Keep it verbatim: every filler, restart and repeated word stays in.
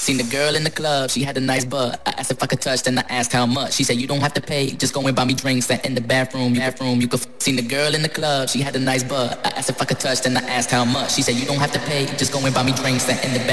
Seen the girl in the club, she had a nice butt. I asked if I could touch, then I asked how much. She said you don't have to pay, just go and buy me drinks. And in the bathroom, bathroom, you could f- Seen the girl in the club, she had a nice butt. I asked if I could touch, then I asked how much. She said you don't have to pay, just go and buy me drinks. And in the